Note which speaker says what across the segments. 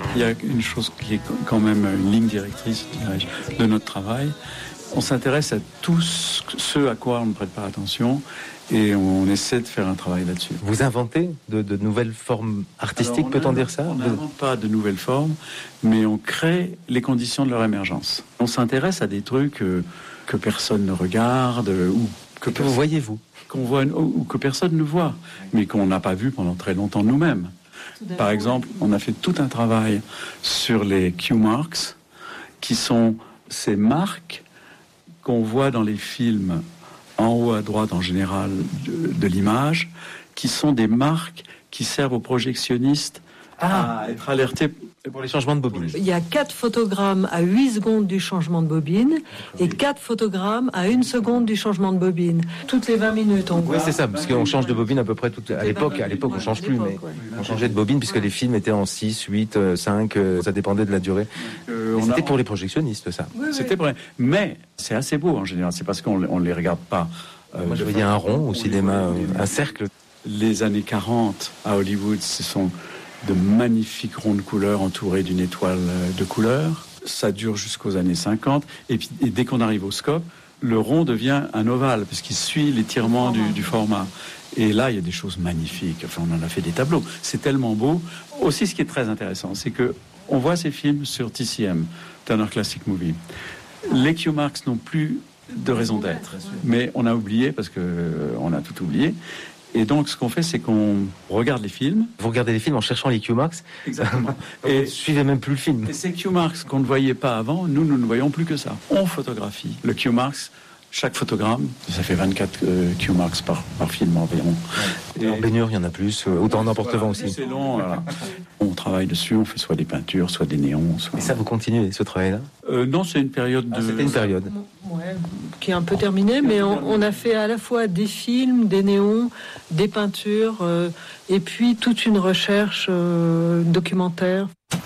Speaker 1: Il y a une chose qui est quand même une ligne directrice, dirais-je, de notre travail. On s'intéresse à tout ce à quoi on ne prête pas attention et on essaie de faire un travail là-dessus.
Speaker 2: Vous inventez de nouvelles formes artistiques, peut-on dire ça ?
Speaker 1: On n'invente pas de nouvelles formes, mais on crée les conditions de leur émergence. On s'intéresse à des trucs que personne ne regarde ou que
Speaker 2: vous voyez, vous
Speaker 1: qu'on voit ou que personne ne voit, mais qu'on n'a pas vu pendant très longtemps nous-mêmes. Par exemple, on a fait tout un travail sur les Q-marks, qui sont ces marques qu'on voit dans les films en haut à droite en général de l'image, qui sont des marques qui servent aux projectionnistes à être alertés
Speaker 2: pour les changements de bobine.
Speaker 3: Il y a 4 photogrammes à 8 secondes du changement de bobine et 4 photogrammes à 1 seconde du changement de bobine. Toutes les 20 minutes, on voit.
Speaker 2: Oui, c'est ça, parce qu'on change de bobine à peu près à l'époque, on ne change plus, mais on changeait de bobine puisque les films étaient en 6, 8, 5, ça dépendait de la durée. C'était pour les projectionnistes, ça.
Speaker 3: Oui.
Speaker 1: C'était vrai. Mais c'est assez beau en général, c'est parce qu'on ne les regarde pas.
Speaker 2: Moi, je voyais un rond au cinéma, un cercle.
Speaker 1: Les années 40 à Hollywood, ce sont de magnifiques ronds de couleurs entourés d'une étoile de couleur. Ça dure jusqu'aux années 50. Et dès qu'on arrive au scope, le rond devient un ovale, parce qu'il suit l'étirement du format. Et là, il y a des choses magnifiques. Enfin, on en a fait des tableaux. C'est tellement beau. Aussi, ce qui est très intéressant, c'est que on voit ces films sur TCM, Turner Classic Movie. Les Q-marks n'ont plus de raison d'être. Mais on a oublié, parce qu'on a tout oublié. Et donc, ce qu'on fait, c'est qu'on regarde les films.
Speaker 2: Vous regardez les films en cherchant les Q-marks.
Speaker 1: Exactement.
Speaker 2: Et suivez même plus le film.
Speaker 1: Et ces Q-marks qu'on ne voyait pas avant, nous ne voyons plus que ça. On photographie. Le Q-marks, chaque photogramme, ça fait 24 Q-marks par film environ.
Speaker 2: Et en baignure, il y en a plus, autant n'importe vent aussi.
Speaker 1: C'est long, voilà. On travaille dessus, on fait soit des peintures, soit des néons.
Speaker 2: Et ça, vous continuez ce travail-là ?
Speaker 1: Non, c'est une période de...
Speaker 2: C'était une période.
Speaker 3: Ouais, qui est un peu terminée, mais on a fait à la fois des films, des néons, des peintures, et puis toute une recherche documentaire.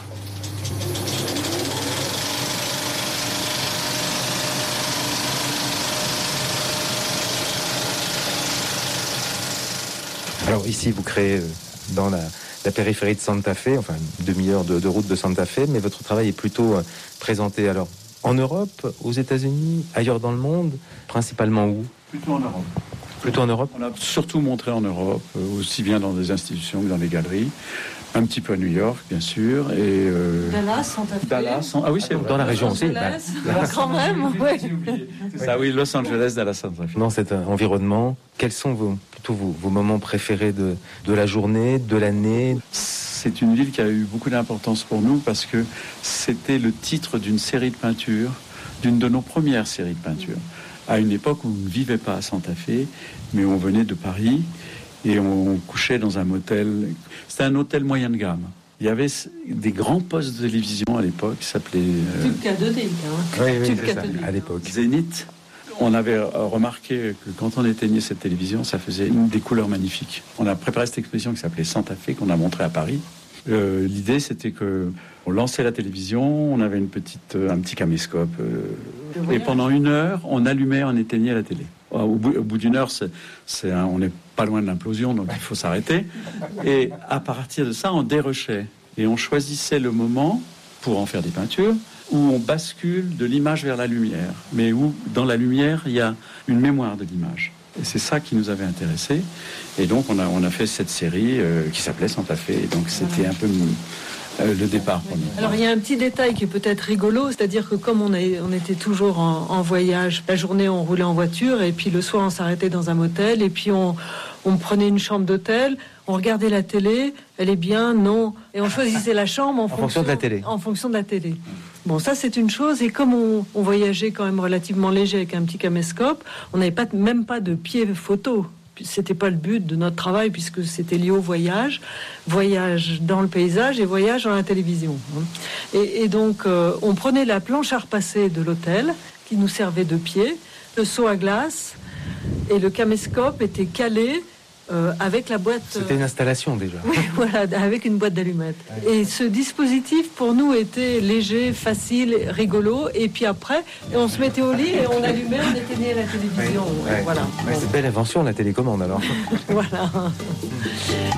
Speaker 2: Alors ici, vous créez dans la périphérie de Santa Fe, enfin une demi-heure de route de Santa Fe, mais votre travail est plutôt présenté alors en Europe, aux États-Unis, ailleurs dans le monde, principalement où ?
Speaker 1: Plutôt en Europe.
Speaker 2: Plutôt en Europe ?
Speaker 1: On a surtout montré en Europe, aussi bien dans des institutions que dans des galeries. Un petit peu à New York, bien sûr, et
Speaker 3: Dallas, Santa Fe.
Speaker 1: Ah oui, c'est
Speaker 2: dans la région aussi.
Speaker 3: Quand même, oui.
Speaker 1: C'est ça, oui, Los Angeles, Dallas, Santa Fe.
Speaker 2: Dans cet environnement, quels sont vos moments préférés de la journée, de l'année ?
Speaker 1: C'est une ville qui a eu beaucoup d'importance pour nous parce que c'était le titre d'une série de peintures, d'une de nos premières séries de peintures. À une époque où on ne vivait pas à Santa Fe, mais on venait de Paris et on couchait dans un motel. C'était un hôtel moyen de gamme. Il y avait des grands postes de télévision à l'époque qui s'appelaient...
Speaker 3: Tube K2D,
Speaker 2: Oui, c'est ça, à l'époque.
Speaker 1: Zénith. On avait remarqué que quand on éteignait cette télévision, ça faisait des couleurs magnifiques. On a préparé cette exposition qui s'appelait Santa Fe, qu'on a montrée à Paris. L'idée, c'était que on lançait la télévision, on avait un petit caméscope, et pendant 1 heure, on allumait, on éteignait la télé. Au bout d'1 heure, on n'est pas loin de l'implosion, donc il faut s'arrêter. Et à partir de ça, on dérochait. Et on choisissait le moment pour en faire des peintures, où on bascule de l'image vers la lumière, mais où, dans la lumière, il y a une mémoire de l'image. Et c'est ça qui nous avait intéressés. Et donc, on a fait cette série qui s'appelait Santa Fe. Et donc, c'était un peu le départ pour nous.
Speaker 3: Alors, il y a un petit détail qui est peut-être rigolo, c'est-à-dire que comme on était toujours en voyage, la journée, on roulait en voiture, et puis le soir, on s'arrêtait dans un motel, et puis on prenait une chambre d'hôtel, on regardait la télé, elle est bien, non. Et on choisissait la chambre en fonction
Speaker 2: de la télé.
Speaker 3: En fonction de la télé. Bon, ça, c'est une chose. Et comme on voyageait quand même relativement léger avec un petit caméscope, on n'avait même pas de pied photo. C'était pas le but de notre travail puisque c'était lié au voyage dans le paysage et voyage dans la télévision. Et donc, on prenait la planche à repasser de l'hôtel qui nous servait de pied, le seau à glace et le caméscope était calé avec la boîte...
Speaker 2: C'était une installation déjà.
Speaker 3: Oui, voilà, avec une boîte d'allumettes. Et ce dispositif, pour nous, était léger, facile, rigolo. Et puis après, on se mettait au lit et on allumait, on éteignait la télévision.
Speaker 2: Voilà. C'est une belle invention, la télécommande, alors.
Speaker 3: Voilà.